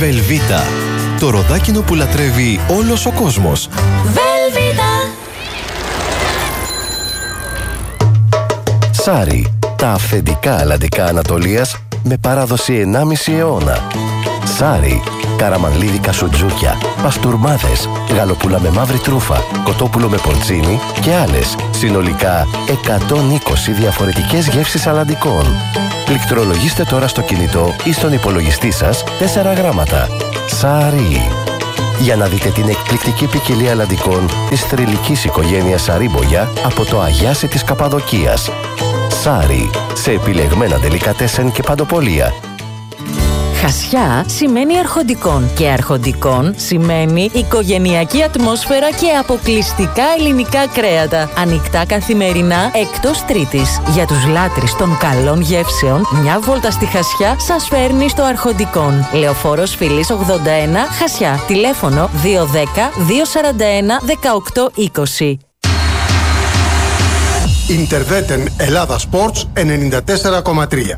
Βελβίτα. Το ροδάκινο που λατρεύει όλος ο κόσμος. Βελβίτα. Σάρι. Τα αυθεντικά αλλαντικά Ανατολίας με παράδοση 1,5 αιώνα. Σάρι. Καραμανλίδικα σουτζούκια, παστούρμάδες, γαλοπούλα με μαύρη τρούφα, κοτόπουλο με πορτσίνι και άλλες. Συνολικά 120 διαφορετικές γεύσεις αλλαντικών. Πληκτρολογήστε τώρα στο κινητό ή στον υπολογιστή σας 4 γράμματα. Σάρι. Για να δείτε την εκπληκτική ποικιλία αλλαντικών της θρυλικής οικογένειας Σαρίμπογια από το Αγιάσι της Καπαδοκίας. Σάρι. Σε επιλεγμένα ντελικατέσεν και παντοπολία. Χασιά σημαίνει αρχοντικών και αρχοντικών σημαίνει οικογενειακή ατμόσφαιρα και αποκλειστικά ελληνικά κρέατα. Ανοιχτά καθημερινά εκτός Τρίτης. Για τους λάτρεις των καλών γεύσεων, μια βόλτα στη Χασιά σας φέρνει στο Αρχοντικών. Λεωφόρος Φιλής 81, Χασιά. Τηλέφωνο 210 241 1820. Ιντερβέτεν Ελλάδα Sports 94,3.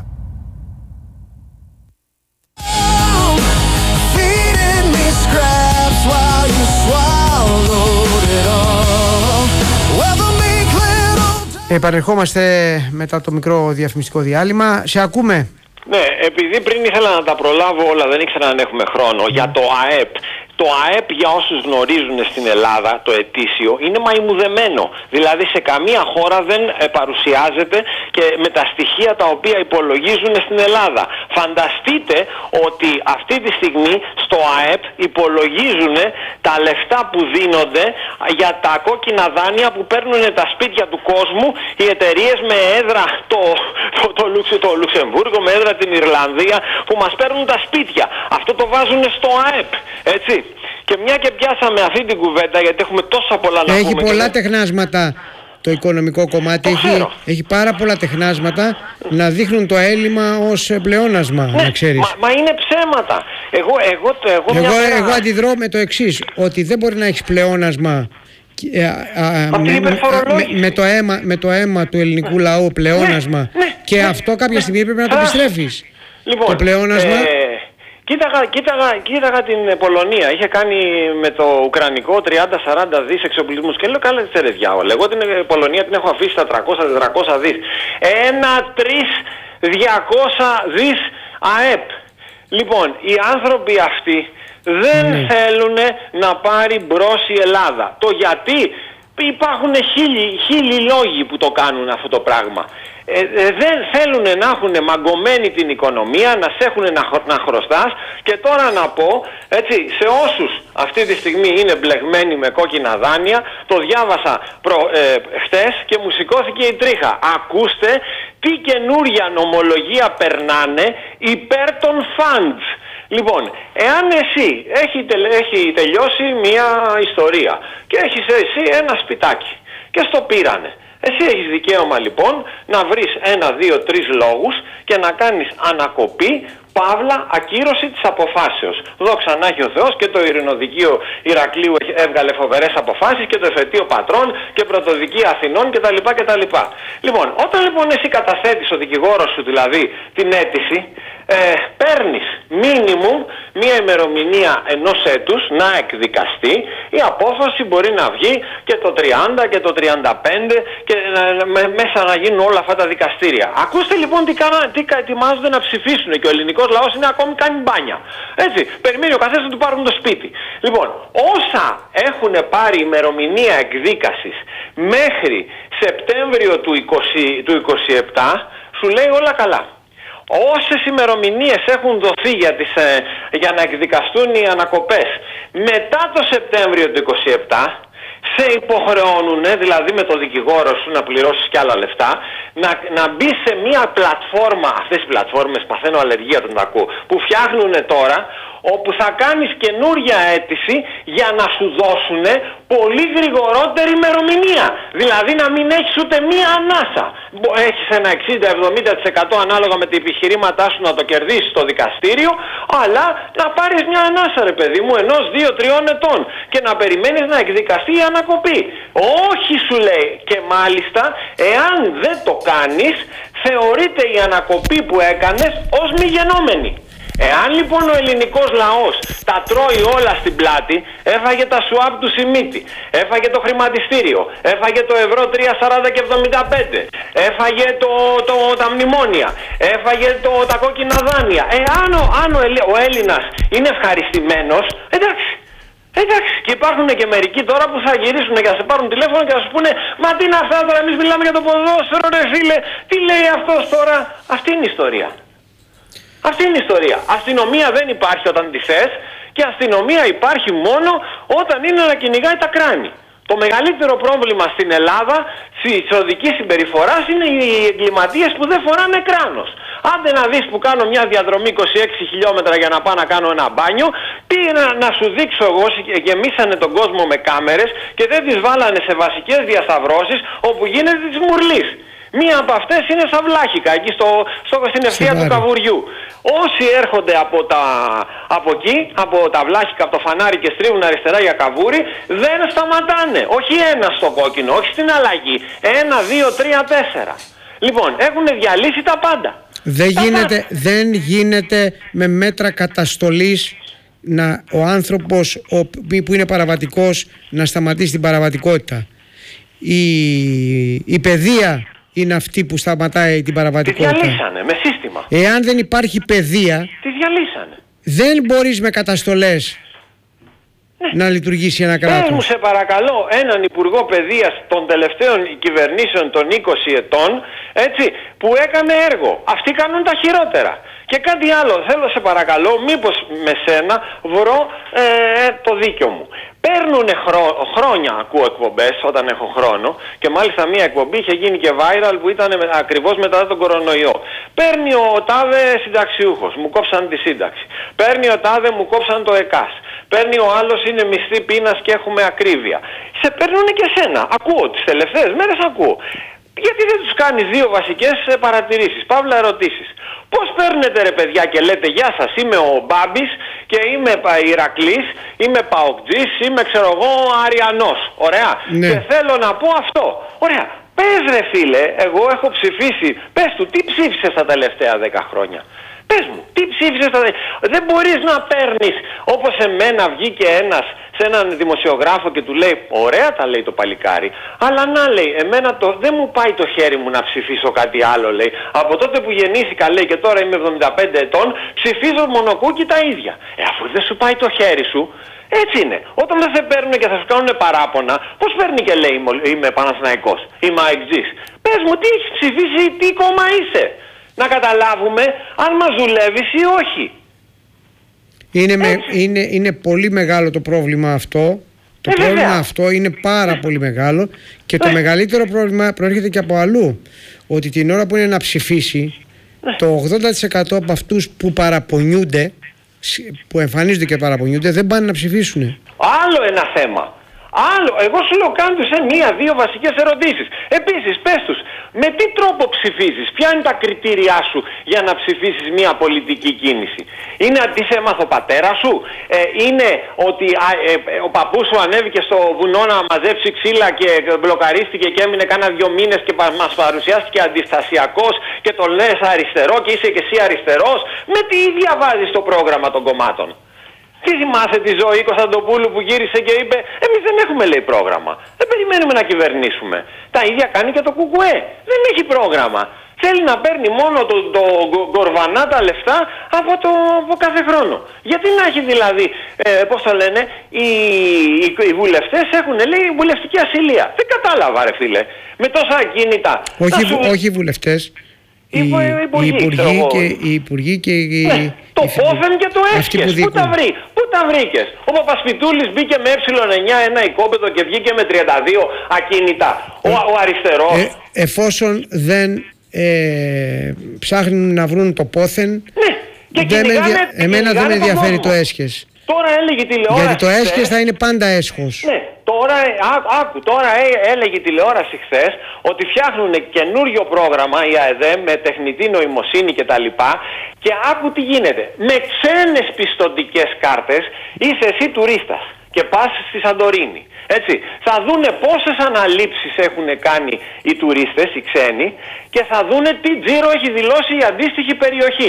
Επανερχόμαστε μετά το μικρό διαφημιστικό διάλειμμα. Σε ακούμε. Ναι, επειδή πριν ήθελα να τα προλάβω όλα, δεν ήξερα αν έχουμε χρόνο. Για το ΑΕΠ. Το ΑΕΠ, για όσους γνωρίζουν στην Ελλάδα, το ετήσιο, είναι μαϊμουδεμένο. Δηλαδή σε καμία χώρα δεν παρουσιάζεται και με τα στοιχεία τα οποία υπολογίζουν στην Ελλάδα. Φανταστείτε ότι αυτή τη στιγμή στο ΑΕΠ υπολογίζουν τα λεφτά που δίνονται για τα κόκκινα δάνεια που παίρνουν τα σπίτια του κόσμου οι εταιρείες με έδρα το Λουξεμβούργο, με έδρα την Ιρλανδία, που μας παίρνουν τα σπίτια. Αυτό το βάζουν στο ΑΕΠ, έτσι. Και μια και πιάσαμε αυτή την κουβέντα, γιατί έχουμε τόσα πολλά να πούμε. Έχει πολλά τεχνάσματα το οικονομικό κομμάτι. Έχει πάρα πολλά τεχνάσματα να δείχνουν το έλλειμμα ως πλεόνασμα, ναι, να ξέρεις. Μα είναι ψέματα. Εγώ αντιδρώ με το εξής, ότι δεν μπορεί να έχεις πλεόνασμα με το αίμα του ελληνικού λαού, πλεόνασμα, και αυτό κάποια στιγμή πρέπει να το επιστρέφεις. Λοιπόν, το πλεόνασμα. Κοίταγα την Πολωνία. Είχε κάνει με το Ουκρανικό 30-40 δις εξοπλισμούς. Και λέω, καλά, τι ρε διάολε. Εγώ την Πολωνία την έχω αφήσει στα 300-400 δις. 1-3-200 δις ΑΕΠ. Λοιπόν, οι άνθρωποι αυτοί δεν θέλουν να πάρει μπρος η Ελλάδα. Το γιατί? Υπάρχουν χίλιοι λόγοι που το κάνουν αυτό το πράγμα. Δεν θέλουν να έχουν μαγκωμένη την οικονομία, να σε έχουν να χρωστάς. Και τώρα να πω, έτσι, σε όσους αυτή τη στιγμή είναι μπλεγμένοι με κόκκινα δάνεια, το διάβασα χτες και μου σηκώθηκε η τρίχα. Ακούστε τι καινούρια νομολογία περνάνε υπέρ των funds. Λοιπόν, εάν έχει τελειώσει μια ιστορία και έχεις εσύ ένα σπιτάκι και στο πήρανε, εσύ έχεις δικαίωμα λοιπόν να βρεις 1, 2, 3 λόγους και να κάνεις ανακοπή, παύλα, ακύρωση της αποφάσεως. Δόξα να έχει ο Θεός, και το Ειρηνοδικείο Ηρακλείου έβγαλε φοβερές αποφάσεις και το Εφετείο Πατρών και Πρωτοδικείο Αθηνών κτλ. Λοιπόν, όταν λοιπόν εσύ καταθέτεις ο δικηγόρος σου δηλαδή την αίτηση, παίρνεις minimum μία ημερομηνία ενός έτους να εκδικαστεί. Η απόφαση μπορεί να βγει και το 30 και το 35 και μέσα να γίνουν όλα αυτά τα δικαστήρια. Ακούστε λοιπόν τι ετοιμάζονται να ψηφίσουν, και ο ελληνικός λαός είναι ακόμη κάνει μπάνια. Έτσι, περιμένει ο καθένας να του πάρουν το σπίτι. Λοιπόν, όσα έχουν πάρει ημερομηνία εκδίκασης μέχρι Σεπτέμβριο του 27, σου λέει όλα καλά. Όσες ημερομηνίες έχουν δοθεί για να εκδικαστούν οι ανακοπές μετά το Σεπτέμβριο του 27, σε υποχρεώνουν, δηλαδή με το δικηγόρο σου να πληρώσεις κι άλλα λεφτά, να μπει σε μια πλατφόρμα, αυτές οι πλατφόρμες, παθαίνω αλλεργία όταν τα ακούω, που φτιάχνουν τώρα, όπου θα κάνεις καινούρια αίτηση για να σου δώσουν πολύ γρηγορότερη ημερομηνία. Δηλαδή να μην έχεις ούτε μία ανάσα. Έχεις ένα 60-70% ανάλογα με τα επιχειρήματά σου να το κερδίσεις στο δικαστήριο, αλλά να πάρεις μια ανάσα, ρε παιδί μου, 1-2-3 ετών και να περιμένεις να εκδικαστεί η ανακοπή. Όχι, σου λέει, και μάλιστα εάν δεν το κάνεις θεωρείται η ανακοπή που έκανες ως μη γενόμενη. Εάν λοιπόν ο ελληνικός λαός τα τρώει όλα στην πλάτη, έφαγε τα swap του Σιμίτη, έφαγε το χρηματιστήριο, έφαγε το ευρώ 3,40 και 75, έφαγε τα μνημόνια, έφαγε τα κόκκινα δάνεια. Αν ο Έλληνας είναι ευχαριστημένος, εντάξει. Εντάξει, και υπάρχουν και μερικοί τώρα που θα γυρίσουν και θα σε πάρουν τηλέφωνο και θα σου πούνε «Μα τι είναι αυτά τώρα, εμείς μιλάμε για το ποδόσφαιρο ρε φίλε, τι λέει αυτός τώρα?» Αυτή είναι η ιστορία. Αυτή είναι η ιστορία. Αστυνομία δεν υπάρχει όταν τη θες και αστυνομία υπάρχει μόνο όταν είναι να κυνηγάει τα κράνη. Το μεγαλύτερο πρόβλημα στην Ελλάδα της οδικής συμπεριφοράς είναι οι εγκληματίες που δεν φοράνε κράνος. Άντε να δεις που κάνω μια διαδρομή 26 χιλιόμετρα για να πάω να κάνω ένα μπάνιο, τι να σου δείξω εγώ, γεμίσανε τον κόσμο με κάμερες και δεν τις βάλανε σε βασικές διασταυρώσεις όπου γίνεται της μουρλής. Μία από αυτές είναι στα Βλάχικα, εκεί στην ευθεία του Καβουριού. Όσοι έρχονται από εκεί, από τα Βλάχικα, από το φανάρι και στρίβουν αριστερά για Καβούρι, δεν σταματάνε. Όχι ένα στο κόκκινο, όχι στην αλλαγή. 1, 2, 3, 4. Λοιπόν, έχουν διαλύσει τα πάντα. Δεν γίνεται με μέτρα καταστολής ο άνθρωπος που είναι παραβατικός να σταματήσει την παραβατικότητα. Η παιδεία είναι αυτή που σταματάει την παραβατικότητα. Τη διαλύσανε με σύστημα. Εάν δεν υπάρχει παιδεία, τη διαλύσανε. Δεν μπορείς με καταστολές να λειτουργήσει ένα κράτος. Πες μου σε παρακαλώ έναν υπουργό παιδείας των τελευταίων κυβερνήσεων των 20 ετών, έτσι, που έκανε έργο. Αυτοί κάνουν τα χειρότερα. Και κάτι άλλο, θέλω σε παρακαλώ, μήπως με σένα βρω το δίκιο μου. Παίρνουνε χρόνια, ακούω εκπομπές όταν έχω χρόνο, και μάλιστα μία εκπομπή είχε γίνει και viral που ήταν ακριβώς μετά τον κορονοϊό. Παίρνει ο τάδε συνταξιούχος, μου κόψαν τη σύνταξη. Παίρνει ο τάδε, μου κόψαν το ΕΚΑΣ. Παίρνει ο άλλος, είναι μισθή πείνας και έχουμε ακρίβεια. Σε παίρνουνε και σένα. Ακούω, τις τελευταίες μέρες ακούω. Γιατί δεν τους κάνεις δύο βασικές παρατηρήσεις, παύλα ερωτήσεις. Πώς παίρνετε ρε παιδιά και λέτε «Γεια σας, είμαι ο Μπάμπης και είμαι Ηρακλής, είμαι Παοκτζής, είμαι ξέρω εγώ Αριανός». Ωραία. Ναι. Και θέλω να πω αυτό. Ωραία. Πες ρε φίλε, εγώ έχω ψηφίσει. Πες του, τι ψήφισες τα τελευταία 10 χρόνια. Πες μου, τι ψήφισες τα τελευταία. Δεν μπορείς να παίρνεις όπως εμένα βγήκε ένας σε έναν δημοσιογράφο και του λέει «Ωραία τα λέει το παλικάρι, αλλά να λέει, εμένα δεν μου πάει το χέρι μου να ψηφίσω κάτι άλλο», λέει. «Από τότε που γεννήθηκα», λέει, «και τώρα είμαι 75 ετών, ψηφίζω μονοκούκι τα ίδια». Αφού δεν σου πάει το χέρι σου, έτσι είναι. Όταν δεν σε παίρνουν και θα σου κάνουν παράπονα, πώς παίρνει και λέει «Είμαι Παναθηναϊκός, είμαι αεξής». Πες μου τι έχεις ψηφίσει, τι κόμμα είσαι. Να καταλάβουμε αν μας δουλεύεις ή όχι. Είναι πολύ μεγάλο το πρόβλημα αυτό. Το πρόβλημα αυτό είναι πάρα πολύ μεγάλο και το μεγαλύτερο πρόβλημα προέρχεται και από αλλού. Ότι την ώρα που είναι να ψηφίσει, το 80% από αυτούς που παραπονιούνται, που εμφανίζονται και παραπονιούνται, δεν πάνε να ψηφίσουν. Άλλο ένα θέμα. Άλλο, εγώ σου λέω κάνω τους μία-δύο βασικές ερωτήσεις. Επίσης, πες τους, με τι τρόπο ψηφίζεις, ποια είναι τα κριτήριά σου για να ψηφίσεις μία πολιτική κίνηση. Είναι ότι σε έμαθε ο πατέρα σου, είναι ότι ο παππούς σου ανέβηκε στο βουνό να μαζέψει ξύλα και μπλοκαρίστηκε και έμεινε κάνα 2 μήνες και μας παρουσιάστηκε αντιστασιακός και τον λες αριστερό και είσαι και εσύ αριστερός. Με τι διαβάζεις το πρόγραμμα των κομμάτων. Τι θυμάσαι τη Ζωή Κωνσταντοπούλου που γύρισε και είπε «Εμείς δεν έχουμε, λέει, πρόγραμμα. Δεν περιμένουμε να κυβερνήσουμε». Τα ίδια κάνει και το ΚΚΕ. Δεν έχει πρόγραμμα. Θέλει να παίρνει μόνο το γκορβανά τα λεφτά από κάθε χρόνο. Γιατί να έχει δηλαδή, πώς το λένε, οι βουλευτές έχουν, λέει, βουλευτική ασυλία. Δεν κατάλαβα ρε φίλε. Με τόσα ακίνητα. Όχι οι βουλευτές. Οι υπουργοί και οι... Το πόθεν και το έσχες. Πού τα βρήκες. Ο Παπασπιτούλης μπήκε με ε9 ένα οικόπεδο και βγήκε με 32 ακίνητα. Ο αριστερός. Εφόσον δεν ψάχνουν να βρουν το πόθεν, ναι. Και εμένα δεν με ενδιαφέρει το έσχες. Τώρα έλεγε τηλεόραση. Γιατί το έσχες θα είναι πάντα έσχος. Ναι. Τώρα έλεγε η τηλεόραση χθες ότι φτιάχνουν καινούριο πρόγραμμα η ΑΕΔΕ με τεχνητή νοημοσύνη κτλ. Και άκου τι γίνεται. Με ξένες πιστωτικές κάρτες είσαι εσύ τουρίστας και πας στη Σαντορίνη. Έτσι, θα δούνε πόσες αναλήψεις έχουν κάνει οι τουρίστες, οι ξένοι, και θα δούνε τι τζίρο έχει δηλώσει η αντίστοιχη περιοχή.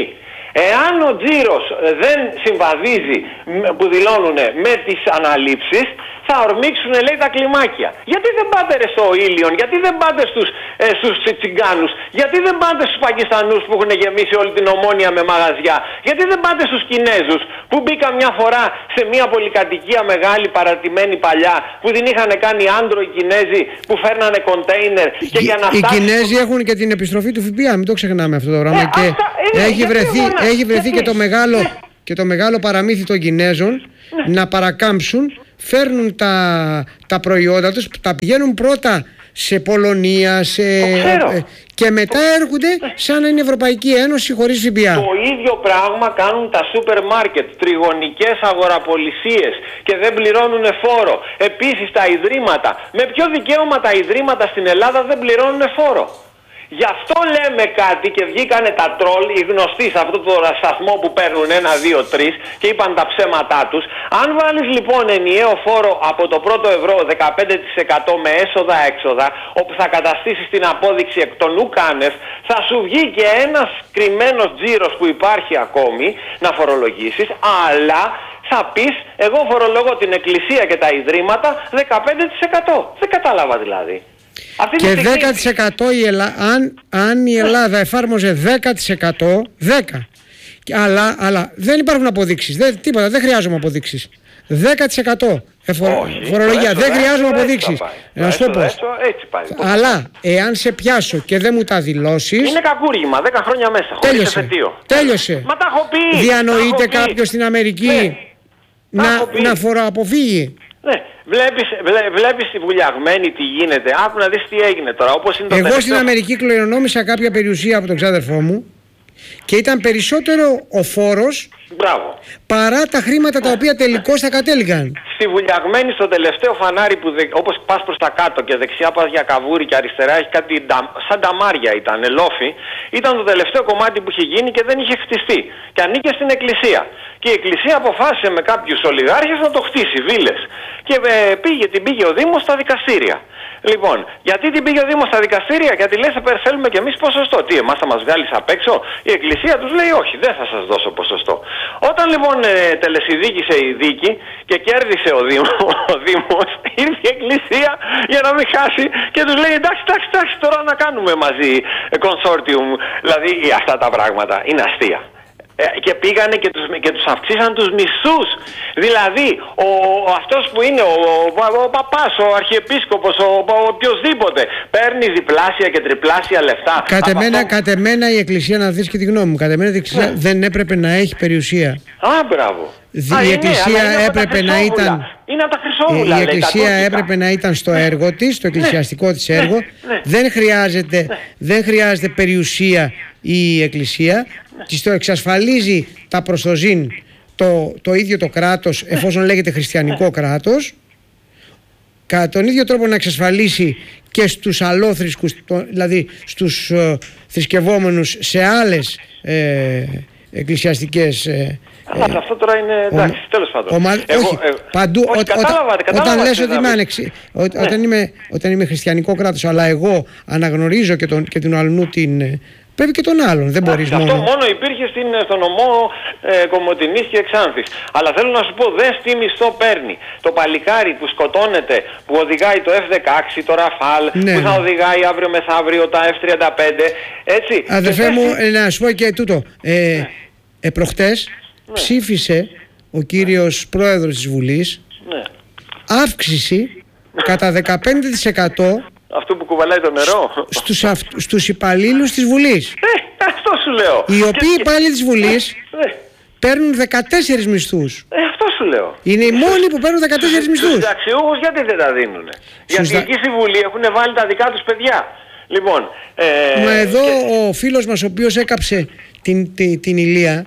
Εάν ο τζίρος δεν συμβαδίζει που δηλώνουν με τις αναλήψεις, θα ορμήξουν, λέει, τα κλιμάκια. Γιατί δεν πάτε ρε στο Ήλιον, γιατί δεν πάτε στους Τσιγκάνους, γιατί δεν πάτε στους Πακιστανούς που έχουν γεμίσει όλη την Ομόνια με μαγαζιά, γιατί δεν πάτε στους Κινέζους που μπήκα μια φορά σε μια πολυκατοικία μεγάλη παρατημένη παλιά που την είχαν κάνει άντρο οι Κινέζοι που φέρνανε κοντέινερ και για να οι Κινέζοι έχουν και την επιστροφή του ΦΠΑ, μην το ξεχνάμε αυτό το πράγμα. Και έχει βρεθεί και το μεγάλο παραμύθι των Κινέζων να παρακάμψουν. Φέρνουν τα προϊόντα τους, τα πηγαίνουν πρώτα σε Πολωνία και μετά έρχονται σαν να είναι Ευρωπαϊκή Ένωση χωρίς ΦΠΑ. Το ίδιο πράγμα κάνουν τα σούπερ μάρκετ, τριγωνικές αγοραπολισίες και δεν πληρώνουν φόρο. Επίσης τα ιδρύματα. Με ποιο δικαίωμα τα ιδρύματα στην Ελλάδα δεν πληρώνουν φόρο? Γι' αυτό λέμε κάτι και βγήκανε τα τρόλ, οι γνωστοί σε αυτό το σταθμό που παίρνουν 1, 2, 3 και είπαν τα ψέματά τους. Αν βάλεις λοιπόν ενιαίο φόρο από το πρώτο ευρώ 15% με έσοδα-έξοδα, όπου θα καταστήσεις την απόδειξη εκ των ουκάνευ, θα σου βγει και ένας κρυμμένος τζίρος που υπάρχει ακόμη να φορολογήσεις, αλλά θα πεις εγώ φορολογώ την εκκλησία και τα ιδρύματα 15%. Δεν κατάλαβα δηλαδή. Και 10% αν η Ελλάδα εφάρμοζε 10%, αλλά δεν υπάρχουν αποδείξεις, τίποτα, δεν χρειάζομαι αποδείξεις. 10% φορολογία, δεν χρειάζομαι αποδείξεις. Να σου το πω. Αλλά εάν σε πιάσω και δεν μου τα δηλώσεις, είναι κακούργημα, 10 χρόνια μέσα. Τέλειωσε. Μα τα έχω πει. Διανοείται κάποιος στην Αμερική να φοροαποφύγει? Ναι. Βλέπεις τη βουλιαγμένη τι γίνεται. Άκου να δεις τι έγινε τώρα. Όπως είναι εγώ στην Αμερική κληρονόμησα κάποια περιουσία από τον ξάδερφό μου και ήταν περισσότερο ο φόρος παρά τα χρήματα τα οποία τελικώς θα κατέληγαν. Στη βουλιαγμένη, στο τελευταίο φανάρι που όπως πας προς τα κάτω και δεξιά πας για Καβούρι και αριστερά έχει κάτι σαν ταμάρια ήταν, λόφι, ήταν το τελευταίο κομμάτι που είχε γίνει και δεν είχε χτιστεί και ανήκε στην εκκλησία. Και η εκκλησία αποφάσισε με κάποιους ολιγάρχες να το χτίσει, βίλες. Και την πήγε ο Δήμος στα δικαστήρια. Λοιπόν, γιατί την πήγε ο Δήμος στα δικαστήρια? Γιατί λέει θέλουμε κι εμείς ποσοστό. Τι, εμάς θα μας βγάλεις απ' έξω? Η εκκλησία τους λέει όχι, δεν θα σας δώσω ποσοστό. Όταν λοιπόν τελεσυδίκησε η δίκη και κέρδισε ο Δήμος, ήρθε η εκκλησία για να μην χάσει και τους λέει εντάξει τώρα να κάνουμε μαζί consortium. Δηλαδή αυτά τα πράγματα είναι αστεία. Και πήγανε και τους αυξήσαν τους μισθούς. Δηλαδή αυτός που είναι ο παπάς, ο αρχιεπίσκοπος, ο οποιοσδήποτε παίρνει διπλάσια και τριπλάσια λεφτά. Κατ' εμένα η εκκλησία, να δεις και τη γνώμη μου, κατ' εμένα η εκκλησία δεν έπρεπε να έχει περιουσία. Μπράβο. Η εκκλησία έπρεπε να ήταν... Είναι από τα χρυσόβουλα. Η εκκλησία έπρεπε να ήταν στο έργο της, στο εκκλησιαστικό της έργο. Δεν χρειάζεται περιουσία η εκκλησία. Της το εξασφαλίζει τα προστοζήν το ίδιο το κράτος, εφόσον λέγεται χριστιανικό κράτος, κατά τον ίδιο τρόπο να εξασφαλίσει και στους αλλόθρησκους, δηλαδή στους θρησκευόμενους σε άλλες εκκλησιαστικές. Αλλά αυτό τώρα είναι εντάξει, τέλος πάντων. Παντού, όταν λες ότι όταν είμαι χριστιανικό κράτος, αλλά εγώ αναγνωρίζω και τον αλλού την... Πρέπει και τον άλλον, δεν μπορείς μόνο. Αυτό μόνο υπήρχε στον νομό Κομοτηνής και Εξάνθης. Αλλά θέλω να σου πω, δες τι μισθό παίρνει. Το παλικάρι που σκοτώνεται, που οδηγάει το F-16, το Rafale, που θα οδηγάει αύριο μεθαύριο τα F-35, έτσι. Αδερφέ μου, να σου πω και τούτο. Προχτές ψήφισε ο κύριος πρόεδρος της Βουλής αύξηση κατά 15% αυτό που κουβαλάει το νερό. Στους υπαλλήλους της Βουλής. Αυτό σου λέω. Οι οποίοι υπάλληλοι της Βουλής παίρνουν 14 μισθούς. Αυτό σου λέω. Είναι οι μόνοι που παίρνουν 14 μισθούς. Στους συνταξιούχους γιατί δεν τα δίνουνε? Γιατί εκεί στη Βουλή έχουν βάλει τα δικά τους παιδιά. Λοιπόν, μα εδώ ο φίλος μας ο οποίος έκαψε την Ηλία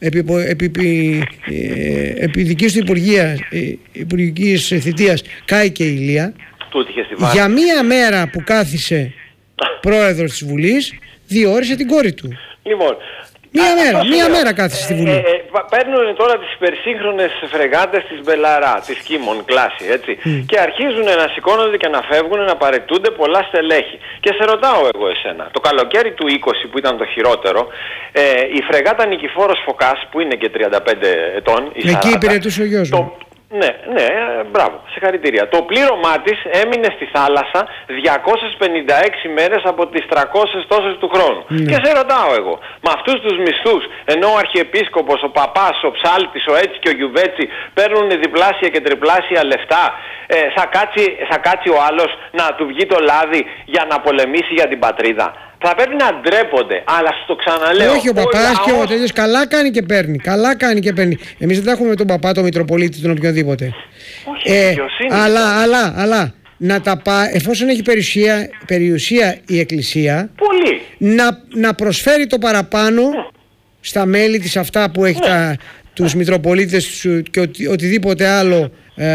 επί δικής του υπουργικής θητείας κάηκε η Ηλία. Για μία μέρα που κάθισε πρόεδρος της Βουλής, διόρισε την κόρη του. Λοιπόν, Μία μέρα κάθεσαι στη Βουλή. Παίρνουν τώρα τις υπερσύγχρονες φρεγάτες της Μπελαρά, της Κίμων κλάση, έτσι. Και αρχίζουν να σηκώνονται και να φεύγουν, να παρετούνται πολλά στελέχη. Και σε ρωτάω εγώ εσένα, το καλοκαίρι του 20 που ήταν το χειρότερο, η φρεγάτα Νικηφόρος Φωκάς, που είναι και 35 ετών, εκεί υπηρετούσε ο γιος μου. Ναι, μπράβο, συγχαρητήρια. Το πλήρωμά της έμεινε στη θάλασσα 256 μέρες από τις 300 τόσες του χρόνου. Και σε ρωτάω εγώ, με αυτούς τους μισθούς, ενώ ο Αρχιεπίσκοπος, ο Παπάς, ο Ψάλτης, ο Έτσι και ο Γιουβέτσι παίρνουν διπλάσια και τριπλάσια λεφτά, θα κάτσει ο άλλος να του βγει το λάδι για να πολεμήσει για την πατρίδα? Θα πρέπει να ντρέπονται, αλλά στο ξαναλέω. Όχι, ο Παπάς και ο τέτοιος καλά κάνει και παίρνει. Καλά κάνει και παίρνει. Εμείς δεν τα έχουμε με τον Παπά, τον Μητροπολίτη, τον οποιονδήποτε. Όχι, αλλά να τα εφόσον έχει περιουσία η Εκκλησία, πολύ. Να προσφέρει το παραπάνω στα μέλη της, αυτά που έχει τους Μητροπολίτες και οτιδήποτε άλλο,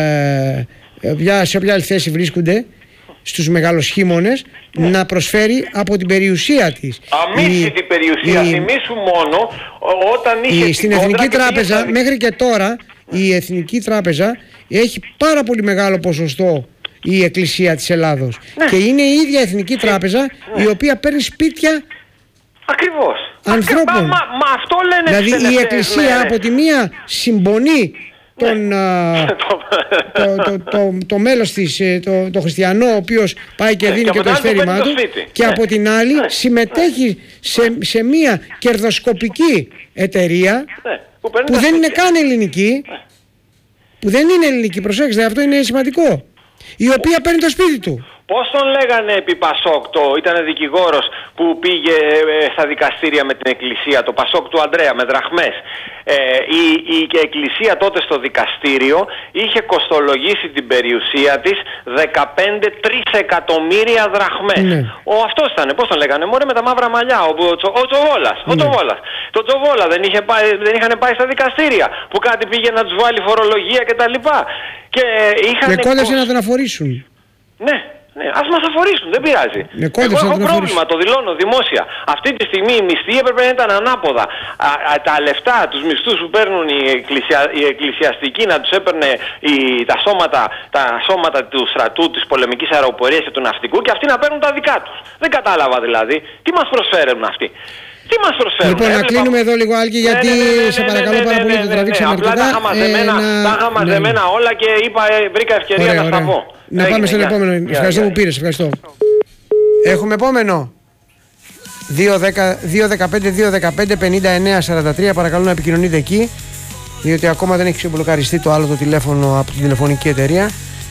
σε όποια άλλη θέση βρίσκονται, στους μεγαλοσχήμονες, να προσφέρει από την περιουσία της. Αμύθιτη περιουσία, θυμήσου μόνο όταν είχε στην Εθνική Τράπεζα, μέχρι και τώρα η Εθνική Τράπεζα έχει πάρα πολύ μεγάλο ποσοστό η Εκκλησία της Ελλάδος. Και είναι η ίδια Εθνική Τράπεζα η οποία παίρνει σπίτια ακριβώς ανθρώπων. Μα αυτό λένε. Δηλαδή η Εκκλησία από τη μία συμπονεί το μέλος της, το χριστιανό, ο οποίος πάει και δίνει και το ειστέρημά του, και από την άλλη συμμετέχει σε μια κερδοσκοπική εταιρεία που δεν είναι καν ελληνική, προσέξτε, αυτό είναι σημαντικό, η οποία παίρνει το σπίτι του. Πώς τον λέγανε επί Πασόκ, ήταν δικηγόρος που πήγε στα δικαστήρια με την Εκκλησία, το Πασόκ του Ανδρέα, με δραχμές. Η Εκκλησία τότε στο δικαστήριο είχε κοστολογήσει την περιουσία της 15 τρισεκατομμύρια δραχμές. Αυτός ήταν, πώς τον λέγανε, μωρέ, με τα μαύρα μαλλιά, ο Τσοβόλας. Το Τσοβόλα δεν είχαν πάει στα δικαστήρια, που κάτι πήγε να τους βάλει φορολογία κτλ. Και κόντεψε να τον αφορήσουν. Ναι, ας μας αφορήσουν, δεν πειράζει. Εγώ έχω πρόβλημα, το δηλώνω δημόσια. Αυτή τη στιγμή οι μισθοί έπρεπε να ήταν ανάποδα. Τα λεφτά, τους μισθούς που παίρνουν οι εκκλησιαστικοί να τους έπαιρνε τα σώματα του στρατού, της πολεμικής αεροπορίας και του ναυτικού, και αυτοί να παίρνουν τα δικά τους. Δεν κατάλαβα δηλαδή. Τι μας προσφέρουν αυτοί? Τι μας προσφέρουν? Λοιπόν, να κλείνουμε εδώ λίγο, Άλκη, γιατί σε παρακαλώ πάρα πολύ, το τραβήξαμε αρκετά. Απλά τα είχα μαζεμένα όλα και βρήκα ευκαιρία να σταθώ. Να πάμε στον επόμενο. Ευχαριστώ που πήρες. Ευχαριστώ. Έχουμε επόμενο. 2-15-2-15-59-43. Παρακαλώ να επικοινωνείτε εκεί, διότι ακόμα δεν έχει ξεμπλοκαριστεί το άλλο το τηλέφωνο από την τηλεφωνική εταιρεία.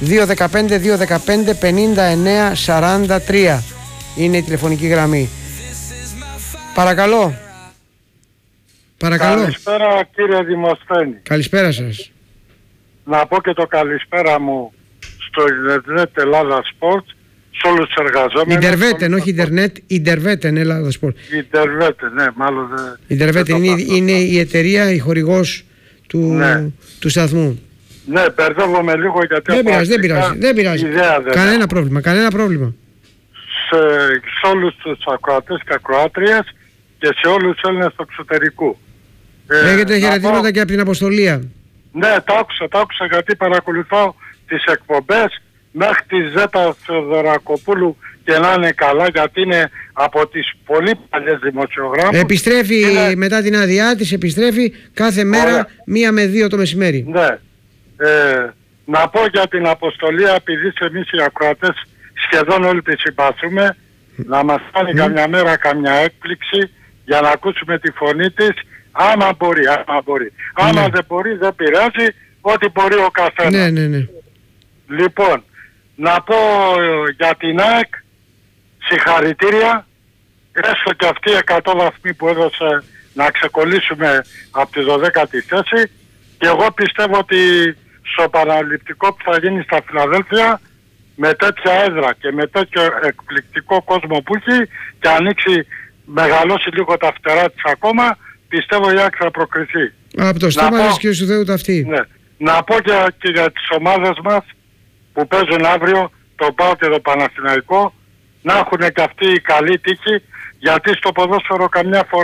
2-15-2-15-59-43 είναι η τηλεφωνική γραμμή. Παρακαλώ. Καλησπέρα, κύριε Δημοσθένη. Καλησπέρα σας. Να πω και το καλησπέρα μου στο Ιντερνετ Ελλάδα Sports, σε όλους τους εργαζόμενους. Ιντερβέτεν, όχι Ιντερνετ, Ιντερβέτεν Ελλάδα Sports. Ιντερβέτεν, ναι, μάλλον δεν. Ιντερβέτεν είναι η εταιρεία, η χορηγός του σταθμού. Ναι, μπερδεύομαι λίγο γιατί. Δεν πειράζει. Κανένα πρόβλημα. Σε όλους τους ακροατές και ακροάτριες και σε όλους τους Έλληνες του εξωτερικού. Έχετε χαιρετήματα και από την Αποστολία. Ναι, τα άκουσα γιατί παρακολουθώ τις εκπομπές μέχρι τη Ζέτα Θεοδωρακοπούλου, και να είναι καλά, γιατί είναι από τις πολύ παλιές δημοσιογράφους. Επιστρέφει μετά την άδειά της, επιστρέφει κάθε μέρα 1 με 2 το μεσημέρι. Ναι. Να πω για την Αποστολία, επειδή εμείς οι ακροατές σχεδόν όλοι τη συμπαθούμε, να μας κάνει καμιά μέρα καμιά έκπληξη για να ακούσουμε τη φωνή της, άμα μπορεί. Άμα δεν μπορεί, δεν πειράζει, ό,τι μπορεί ο καθένας. Ναι. Λοιπόν, να πω για την ΑΕΚ, συγχαρητήρια, έστω και αυτή η 100 βαθμοί που έδωσε να ξεκολλήσουμε από τη 12η θέση, και εγώ πιστεύω ότι στο Παναληπτικό που θα γίνει στα Φιλαδέλφια, με τέτοια έδρα και με τέτοιο εκπληκτικό κόσμο που έχει, και ανοίξει, μεγαλώσει λίγο τα φτερά της ακόμα, πιστεύω η ΑΕΚ θα προκριθεί. Από το στόμα της και σου Θεού ταυτή. Ναι. Να πω και για τις ομάδες μας που παίζουν αύριο, το ΠΑΟ και το Παναθηναϊκό, να έχουν και αυτοί η καλή τύχη, γιατί στο ποδόσφαιρο καμιά φορά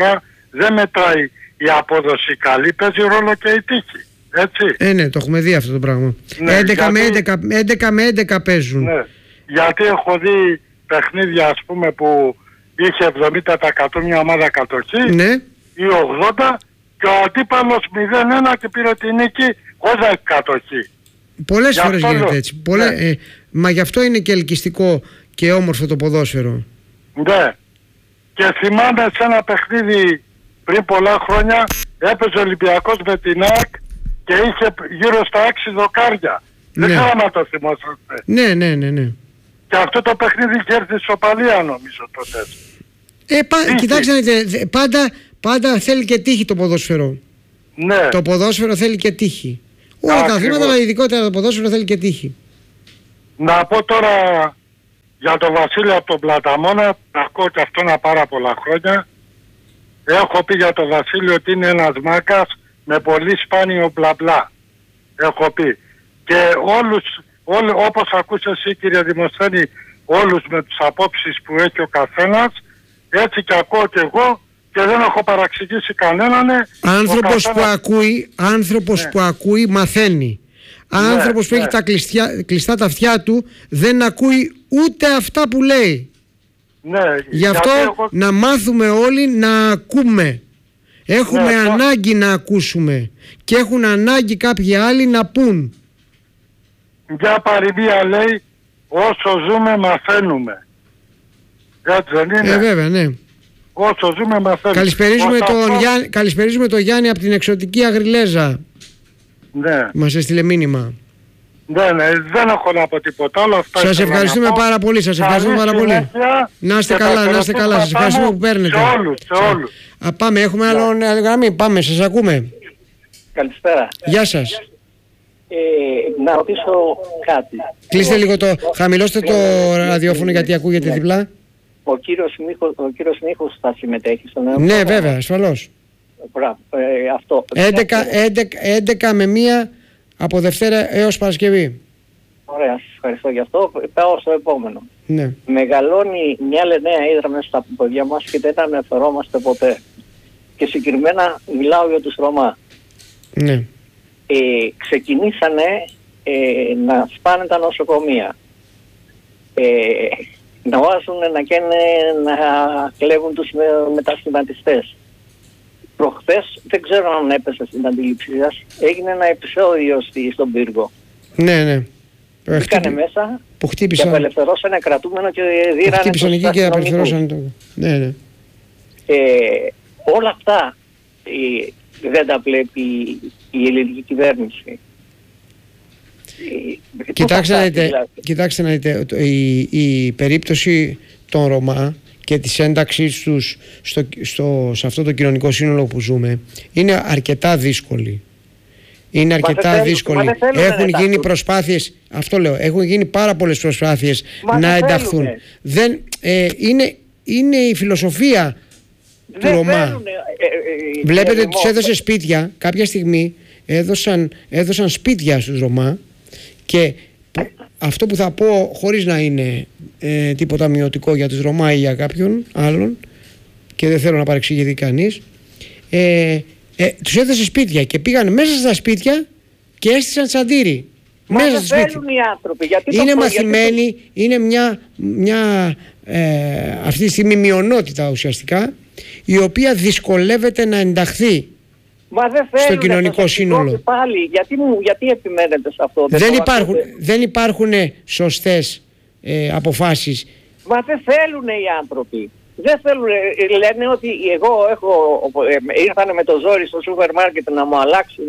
δεν μετράει η απόδοση καλή, παίζει ρόλο και η τύχη. Έτσι. Ναι, το έχουμε δει αυτό το πράγμα. Ναι, 11 με 11 παίζουν. Ναι, γιατί έχω δει παιχνίδια, ας πούμε, που είχε 70% μια ομάδα κατοχή, Ναι. ή 80%, και ο αντίπαλος 0-1 και πήρε τη νίκη χωρίς κατοχή. Πολλές Γι' φορές αυτό γίνεται λέω. έτσι. Ναι. Μα γι' αυτό είναι και ελκυστικό και όμορφο το ποδόσφαιρο. Ναι. Και θυμάμαι σε ένα παιχνίδι πριν πολλά χρόνια, έπαιζε ο Ολυμπιακός με την ΑΕΚ και είχε γύρω στα 6 δοκάρια. Ναι. Δεν ξέρω αν το θυμόσαστε. Ναι. Και αυτό το παιχνίδι είχε έρθει ισοπαλία, νομίζω, τότε. Κοιτάξτε, πάντα θέλει και τύχη το ποδόσφαιρο. Ναι. Το ποδόσφαιρο θέλει και τύχη. Όλα τα Ακριβώς. αθλήματα, αλλά ειδικότερα το ποδόσφαιρο θέλει και τύχη. Να πω τώρα για τον Βασίλη από τον Πλαταμόνα, ακούω και αυτόν πάρα πολλά χρόνια. Έχω πει για τον Βασίλη ότι είναι ένας μάκας με πολύ σπάνιο μπλα μπλα. Έχω πει. Και όπως ακούς εσύ, κύριε Δημοσθένη, όλους με τις απόψεις που έχει ο καθένας, έτσι και ακούω και εγώ, και δεν έχω παραξηγήσει κανέναν. Άνθρωπος που ακούει μαθαίνει. Άνθρωπος που έχει τα κλειστά τα αυτιά του δεν ακούει ούτε αυτά που λέει. Ναι, Γι' αυτό να μάθουμε όλοι να ακούμε. Έχουμε ανάγκη να ακούσουμε και έχουν ανάγκη κάποιοι άλλοι να πούν. Για παροιμία λέει, όσο ζούμε μαθαίνουμε. Έτσι δεν είναι? Βέβαια, ναι. Όσο ζούμε μαθαίνουμε. Καλησπερίζουμε τον Γιάννη από την εξωτική Αγριλέζα. Ναι. Μας έστειλε μήνυμα. Ναι, δεν έχω να πω τίποτα άλλο. Σας ευχαριστούμε πάρα πολύ. Να είστε καλά. Σας ευχαριστούμε που παίρνετε. Σε όλους. Πάμε, έχουμε άλλη γραμμή. Πάμε, σας ακούμε. Καλησπέρα. Γεια σας. Να ρωτήσω κάτι. Κλείστε λίγο χαμηλώστε το ραδιόφωνο γιατί ακούγεται διπλά. Ο κύριος Νίχος θα συμμετέχει στο νέο Ναι, βέβαια, ασφαλώς. Μπράβο, αυτό. 11 με 1 από Δευτέρα έως Παρασκευή. Ωραία, σας ευχαριστώ γι' αυτό. Πάω στο επόμενο. Ναι. Μεγαλώνει μια νέα ύδρα μέσα στα παιδιά μας και δεν αναφερόμαστε ποτέ. Και συγκεκριμένα μιλάω για τους Ρωμά. Ναι. Ξεκινήσανε να σπάνε τα νοσοκομεία. Να βάζουν να κλέβουν τους μετασχηματιστές. Προχθές, δεν ξέρω αν έπεσε στην αντίληψή σας, έγινε ένα επεισόδιο στον Πύργο. Ναι. Μπήκανε μέσα που χτύπησαν, και απελευθερώσαν κρατούμενο και δίρανε. Χτύπησαν εκεί και απελευθερώσαν το. Ναι. Όλα αυτά δεν τα βλέπει η ελληνική κυβέρνηση. Κοιτάξτε να δείτε, η περίπτωση των Ρωμά και της ένταξής τους σε αυτό το κοινωνικό σύνολο που ζούμε είναι αρκετά δύσκολη. Έχουν γίνει προσπάθειες, αυτό λέω, έχουν γίνει πάρα πολλές προσπάθειες να ενταχθούν. Είναι η φιλοσοφία του Ρωμά. Βλέπετε, τους έδωσε σπίτια, κάποια στιγμή έδωσαν σπίτια στους Ρωμά, και αυτό που θα πω, χωρίς να είναι τίποτα μειωτικό για τους Ρωμά ή για κάποιον άλλον, και δεν θέλω να παρεξηγηθεί κανείς, τους έδωσε σπίτια και πήγαν μέσα στα σπίτια και έστησαν τσαντήρι. Μα δεν θέλουν οι άνθρωποι. Είναι μαθημένοι, είναι μια αυτή τη στιγμή μειονότητα ουσιαστικά, η οποία δυσκολεύεται να ενταχθεί στο κοινωνικό σύνολο. Πάλι, γιατί επιμένετε σε αυτό? Δεν υπάρχουν σωστές αποφάσεις. Μα δεν θέλουν οι άνθρωποι. Δεν θέλουν, λένε ότι ήρθανε με το ζόρι στο σούπερ μάρκετ να μου αλλάξουν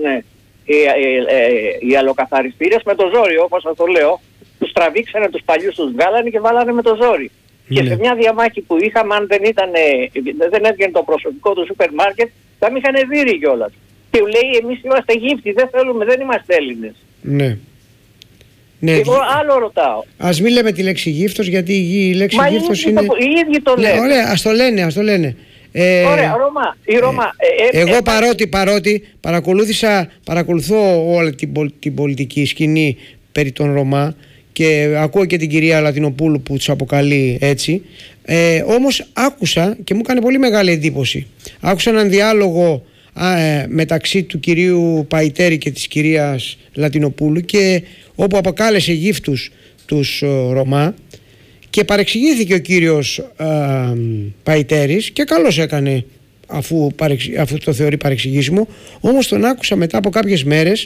οι αλλοκαθαριστήρες με το ζόρι, όπως σας το λέω. Τους τραβήξανε, τους παλιούς τους βγάλανε και βάλανε με το ζόρι. Ναι. Και σε μια διαμάχη που είχαμε, αν δεν έβγαινε το προσωπικό του σούπερ μάρκετ, θα με είχαν δείρει κιόλας. Και λέει, εμείς είμαστε γύφτοι, δεν είμαστε Έλληνες. Ναι. Εγώ άλλο ρωτάω. Ας μην λέμε τη λέξη γύφτος, γιατί η λέξη γύφτος είναι... Οι ίδιοι το λένε. Ωραία, ας το λένε. Ωραία, Ρώμα. Εγώ παρότι παρακολουθώ όλη την πολιτική σκηνή περί των Ρωμά και ακούω και την κυρία Λατινοπούλου που τους αποκαλεί έτσι. Όμως άκουσα και μου έκανε πολύ μεγάλη εντύπωση. Άκουσα έναν διάλογο μεταξύ του κυρίου Παϊτέρη και της κυρίας Λατινοπούλου, και όπου αποκάλεσε γύφτους τους Ρωμά, και παρεξηγήθηκε ο κύριος Παϊτέρης, και καλώς έκανε αφού το θεωρεί παρεξηγήσιμο. Όμως τον άκουσα μετά από κάποιες μέρες,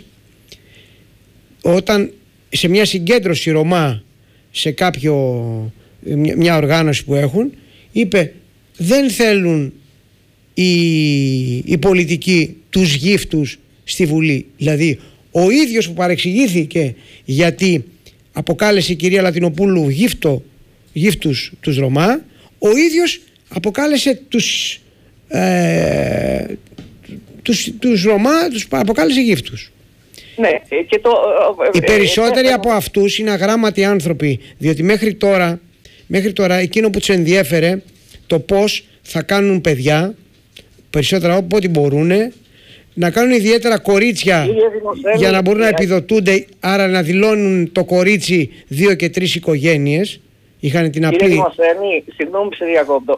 όταν σε μια συγκέντρωση Ρωμά σε μια οργάνωση που έχουν, είπε δεν θέλουν οι πολιτικοί τους γύφτους στη Βουλή. Δηλαδή ο ίδιος που παρεξηγήθηκε γιατί αποκάλεσε η κυρία Λατινοπούλου γύφτους τους Ρωμά, ο ίδιος αποκάλεσε τους Ρωμά, τους αποκάλεσε γύφτους. Ναι, και οι περισσότεροι από αυτούς είναι αγράμματοι άνθρωποι, διότι μέχρι τώρα εκείνο που τους ενδιέφερε το πώς θα κάνουν παιδιά, περισσότερα όποτε μπορούν, να κάνουν ιδιαίτερα κορίτσια για να μπορούν να επιδοτούνται, άρα να δηλώνουν το κορίτσι 2 και 3 οικογένειες. Είχαν την απλή... Κύριε Δημοσθένη, συγγνώμη που σε διακόπτω,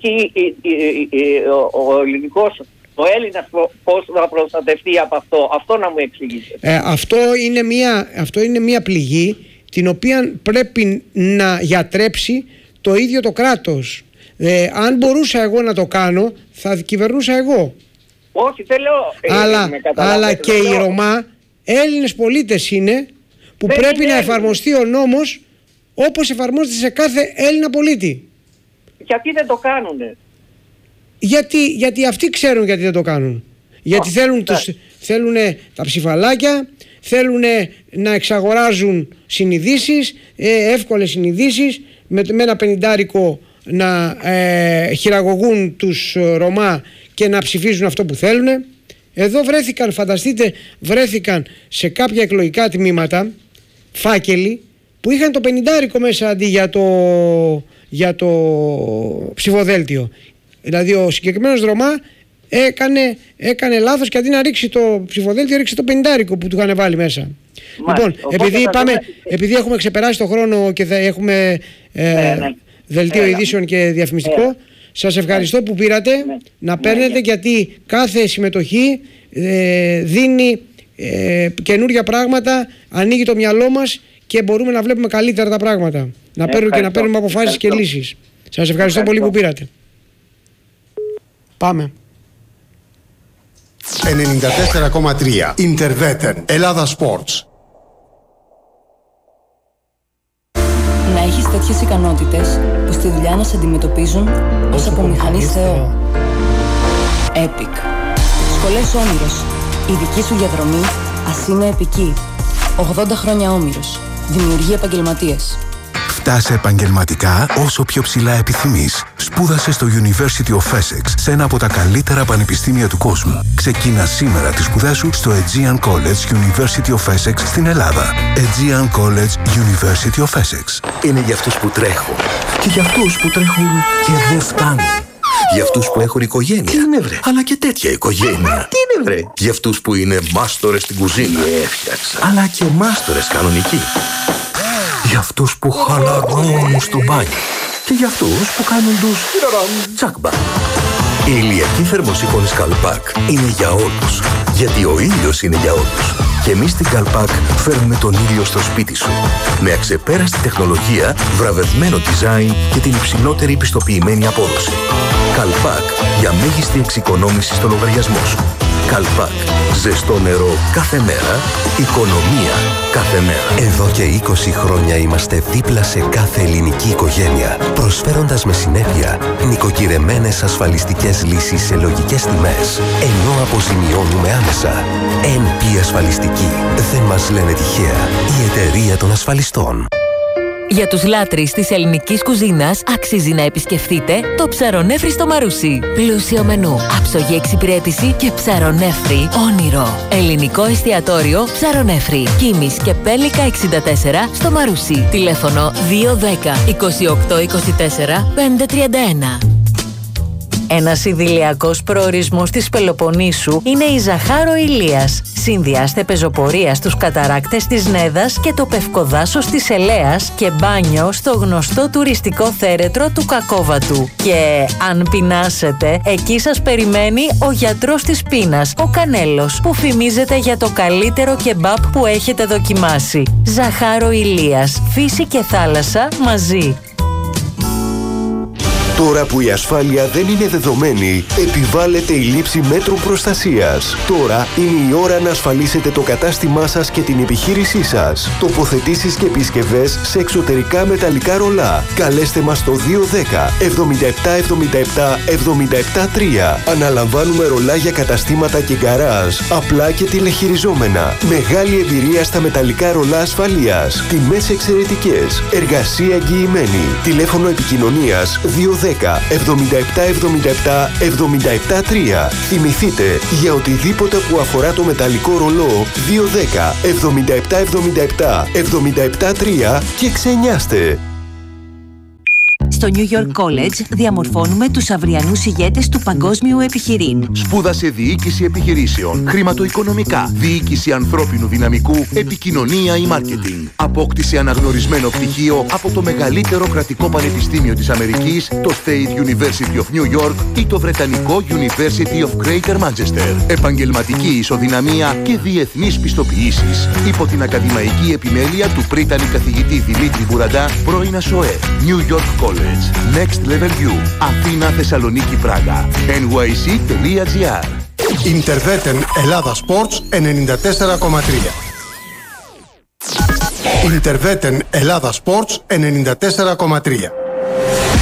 ο Έλληνας πώς θα προστατευτεί από αυτό να μου εξηγήσετε. Αυτό είναι μια πληγή την οποία πρέπει να γιατρέψει το ίδιο το κράτος. Αν μπορούσα εγώ να το κάνω, θα κυβερνούσα εγώ. Όχι, δεν λέω... Αλλά και οι Ρωμά Έλληνες πολίτες είναι που πρέπει να εφαρμοστεί ο νόμος όπως εφαρμόζεται σε κάθε Έλληνα πολίτη. Γιατί δεν το κάνουνε? Γιατί αυτοί ξέρουν γιατί δεν το κάνουν. Γιατί θέλουν τα ψηφαλάκια, θέλουν να εξαγοράζουν συνειδήσεις, εύκολες συνειδήσεις, με ένα 50 να χειραγωγούν τους Ρωμά και να ψηφίζουν αυτό που θέλουν. Εδώ βρέθηκαν σε κάποια εκλογικά τμήματα φάκελοι που είχαν το 50 μέσα αντί για το ψηφοδέλτιο. Δηλαδή ο συγκεκριμένος Ρωμά έκανε λάθος και αντί να ρίξει το ψηφοδέλτιο ρίξει το 50 που του είχαν βάλει μέσα. Λοιπόν, επειδή έχουμε ξεπεράσει το χρόνο και έχουμε δελτίο ειδήσεων και διαφημιστικό, σας ευχαριστώ που πήρατε, να παίρνετε, γιατί κάθε συμμετοχή δίνει καινούργια πράγματα, ανοίγει το μυαλό μας και μπορούμε να βλέπουμε καλύτερα τα πράγματα. Να παίρνουμε αποφάσεις και λύσεις. Σας ευχαριστώ πολύ που πήρατε. Πάμε. 94,3 Ιντερβέτεν Ελλάδα Sports. Να έχεις τέτοιες ικανότητες που στη δουλειά να σε αντιμετωπίζουν ως από μηχανής Θεό. Epic. Σχολές Όμηρος. Η δική σου διαδρομή ας είναι επική. 80 χρόνια Όμηρος. Δημιουργεί επαγγελματίες. Φτάσε επαγγελματικά όσο πιο ψηλά επιθυμείς. Σπούδασε στο University of Essex, σε ένα από τα καλύτερα πανεπιστήμια του κόσμου. Ξεκίνα σήμερα τις σπουδές σου στο Aegean College University of Essex στην Ελλάδα. Aegean College University of Essex. Είναι για αυτούς που τρέχουν. Και για αυτούς που τρέχουν και δεν φτάνουν. Για αυτούς που έχουν οικογένεια. Τι είναι βρε? Αλλά και τέτοια οικογένεια. Τι είναι βρε? Για αυτούς που είναι μάστορες στην κουζίνα. Έφτιαξα. Αλλά και μάστορες κανονικοί. Για αυτούς που χαλαρώνουν στο μπάνιο. Και για αυτούς που κάνουν τους τσάκμπα. Η ηλιακή θερμοσύφωνη Καλπάκ είναι για όλους. Γιατί ο ήλιος είναι για όλους. Και εμείς στην Καλπάκ φέρνουμε τον ήλιο στο σπίτι σου. Με αξεπέραστη τεχνολογία, βραβευμένο design και την υψηλότερη πιστοποιημένη απόδοση. Καλπάκ, για μέγιστη εξοικονόμηση στο λογαριασμό σου. Καλπάκ. Ζεστό νερό κάθε μέρα, οικονομία κάθε μέρα. Εδώ και 20 χρόνια είμαστε δίπλα σε κάθε ελληνική οικογένεια, προσφέροντας με συνέπεια νοικοκυρεμένες ασφαλιστικές λύσεις σε λογικές τιμές, ενώ αποζημιώνουμε άμεσα. NP Ασφαλιστική. Δεν μας λένε τυχαία. Η εταιρεία των ασφαλιστών. Για τους λάτρεις της ελληνικής κουζίνας αξίζει να επισκεφτείτε το Ψαρονέφρι στο Μαρούσι. Πλούσιο μενού, άψογη εξυπηρέτηση και ψαρονέφρι όνειρο. Ελληνικό εστιατόριο Ψαρονέφρι. Κίμης και Πέλικα 64 στο Μαρούσι. Τηλέφωνο 210 28 24 531. Ένας ιδηλιακός προορισμός της Πελοποννήσου είναι η Ζαχάρο Ηλίας. Συνδυάστε πεζοπορία στους καταράκτες της Νέδας και το πευκοδάσος της Ελέας και μπάνιο στο γνωστό τουριστικό θέρετρο του Κακόβατου. Και αν πεινάσετε, εκεί σας περιμένει ο γιατρός της πείνας, ο Κανέλος, που φημίζεται για το καλύτερο κεμπάπ που έχετε δοκιμάσει. Ζαχάρο Ηλίας, φύση και θάλασσα μαζί. Τώρα που η ασφάλεια δεν είναι δεδομένη, επιβάλλεται η λήψη μέτρων προστασίας. Τώρα είναι η ώρα να ασφαλίσετε το κατάστημά σας και την επιχείρησή σας. Τοποθετήσεις και επισκευές σε εξωτερικά μεταλλικά ρολά. Καλέστε μας στο 210 77 77 77 3. Αναλαμβάνουμε ρολά για καταστήματα και γκαράζ, απλά και τηλεχειριζόμενα. Μεγάλη εμπειρία στα μεταλλικά ρολά ασφαλείας. Τιμές εξαιρετικές. Εργασία εγγυημένη. Τηλέφωνο επικοινωνίας 210 77 77 77 3. Θυμηθείτε, για οτιδήποτε που αφορά το μεταλλικό ρολό 210 77 77 77 3 και ξενιάστε. Στο New York College διαμορφώνουμε τους αυριανούς ηγέτες του παγκόσμιου επιχειρήν. Σπούδασε διοίκηση επιχειρήσεων, χρηματοοικονομικά, διοίκηση ανθρώπινου δυναμικού, επικοινωνία ή μάρκετινγκ. Απόκτησε αναγνωρισμένο πτυχίο από το μεγαλύτερο κρατικό πανεπιστήμιο της Αμερικής, το State University of New York ή το βρετανικό University of Greater Manchester. Επαγγελματική ισοδυναμία και διεθνείς πιστοποιήσεις. Υπό την ακαδημαϊκή επιμέλεια του πρίτανη καθηγητή Δημήτρη Μπουραντά, πρώην ΑΣΟΕ. New York College. Next Level You. Αθήνα, Θεσσαλονίκη, Πράγα. nyc.gr. Ιντερβέτεν Ελλάδα Sports 94,3. Ιντερβέτεν Ελλάδα Sports 94,3.